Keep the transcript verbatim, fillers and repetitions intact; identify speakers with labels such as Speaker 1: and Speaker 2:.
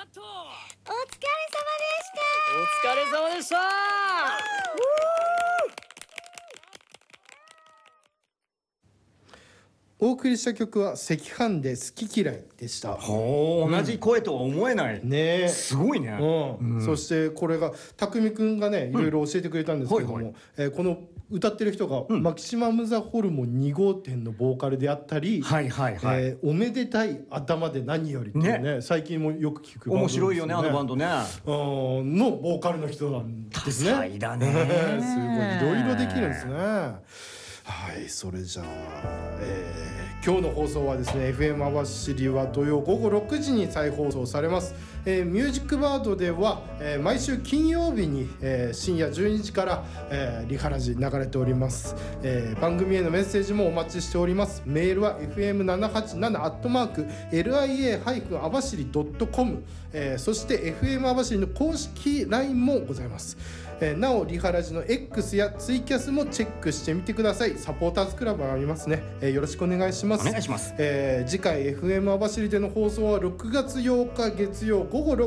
Speaker 1: お疲れ様でした。
Speaker 2: お疲れ様でした。
Speaker 3: お送りした曲は赤飯で好き嫌いでした。
Speaker 2: ほう、同じ声とは思えない、
Speaker 3: うん、ねえ、
Speaker 2: すごいね、
Speaker 3: うんうん、そしてこれが匠くんがねいろいろ教えてくれたんですけども、うんはいはい、えー、この歌ってる人が、うん、マキシマムザホルモンに号店のボーカルであったり、はいはいはい、えー、おめでたい頭で何よりっていうね、ね、最近もよく聞くバンドですね。
Speaker 2: 面白いよねあのバンドね、
Speaker 3: うん、のボーカルの人なんですね。
Speaker 2: 多彩だね
Speaker 3: すごいいろいろできるんですね。はい、それじゃあ、えー、今日の放送はですね エフエム 網走は土曜午後ろくじに再放送されます。えー、ミュージックバードでは、えー、毎週金曜日に、えー、深夜じゅうにじから、えー、リハラジ流れております。えー、番組へのメッセージもお待ちしております。メールは エフエムななはちなな アットマーク エルアイエー 網走 ドットコム、えー、そして エフエム 網走の公式 ライン もございます。えー、なおリハラジの X やツイキャスもチェックしてみてください。サポーターズクラブありますね、えー、よろしくお願いします。
Speaker 2: お願いします。
Speaker 3: えー、次回 エフエム 網走での放送はろくがつようか月曜午後ろくじ